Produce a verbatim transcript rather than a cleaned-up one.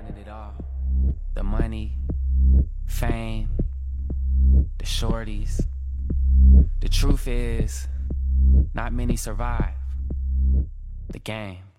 wanted it all. The money, fame, the shorties. The truth is, not many survive the game.